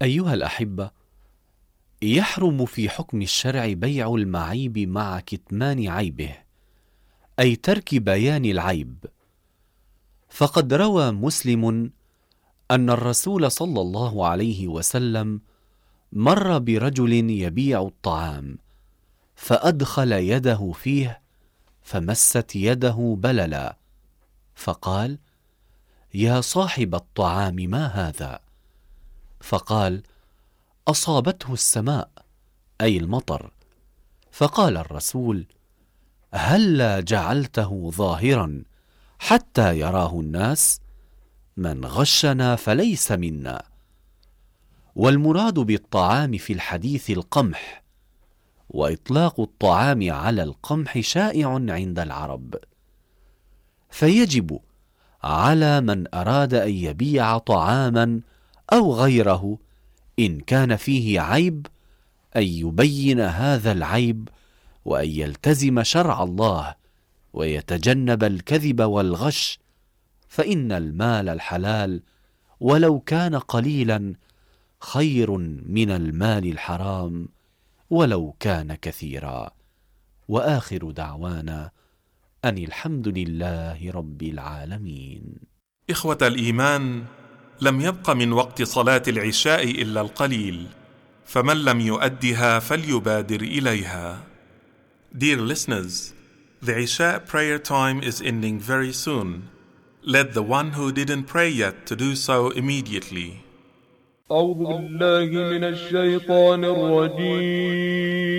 أيها الأحبة، يحرم في حكم الشرع بيع المعيب مع كتمان عيبه، أي ترك بيان العيب. فقد روى مسلم أن الرسول صلى الله عليه وسلم مر برجل يبيع الطعام، فأدخل يده فيه فمست يده بللا، فقال: يا صاحب الطعام، ما هذا؟ فقال: أصابته السماء، أي المطر. فقال الرسول: هلا جعلته ظاهرا حتى يراه الناس؟ من غشنا فليس منا. والمراد بالطعام في الحديث القمح، وإطلاق الطعام على القمح شائع عند العرب، فيجب على من أراد أن يبيع طعاما أو غيره إن كان فيه عيب أن يبين هذا العيب، وأن يلتزم شرع الله ويتجنب الكذب والغش، فإن المال الحلال ولو كان قليلا خير من المال الحرام ولو كان كثيرا. وآخر دعوانا أن الحمد لله رب العالمين. إخوة الإيمان، لم يبق من وقت صلاة العشاء إلا القليل، فمن لم يؤدها فليبادر إليها. Dear listeners, the Isha prayer time is ending very soon. Let the one who didn't pray yet to do so immediately. أعوذ بالله من الشيطان الرجيم.